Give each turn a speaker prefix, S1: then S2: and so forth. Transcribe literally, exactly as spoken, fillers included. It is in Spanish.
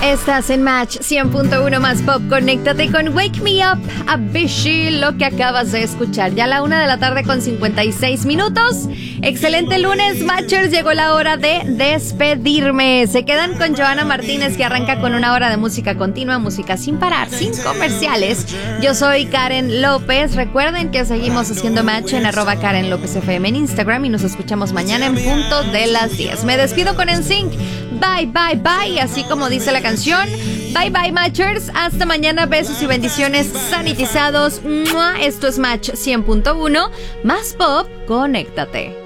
S1: Estás en Match cien punto uno más Pop. Conéctate con Wake Me Up, Avicii, lo que acabas de escuchar. Ya a la una de la tarde con cincuenta y seis minutos. Excelente lunes, Matchers. Llegó la hora de despedirme. Se quedan con Johanna Martínez, que arranca con una hora de música continua, música sin parar, sin comerciales. Yo soy Karen López. Recuerden que seguimos haciendo Match en arroba Karen López F M en Instagram y nos escuchamos mañana en punto de las diez. Me despido con N Sync. Bye, bye, bye. Así como dice la canción. Bye, bye, Matchers. Hasta mañana. Besos y bendiciones sanitizados. ¡Mua! Esto es Match cien punto uno. Más Pop. Conéctate.